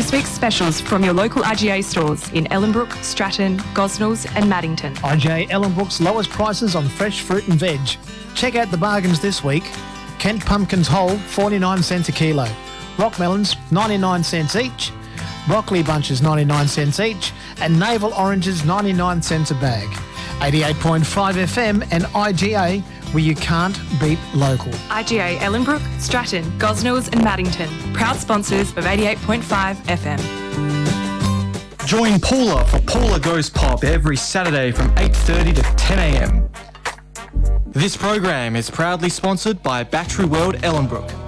this week's specials from your local IGA stores in Ellenbrook, Stratton, Gosnells and Maddington. IGA Ellenbrook's lowest prices on fresh fruit and veg. Check out the bargains this week. Kent pumpkins whole, 49 cents a kilo. Rock melons, 99 cents each. Broccoli bunches, 99 cents each. And navel oranges, 99 cents a bag. 88.5 FM and IGA, where you can't beat local. IGA Ellenbrook, Stratton, Gosnells and Maddington. Proud sponsors of 88.5 FM. Join Paula for Paula Goes Pop every Saturday from 8:30 to 10 a.m. This program is proudly sponsored by Battery World Ellenbrook.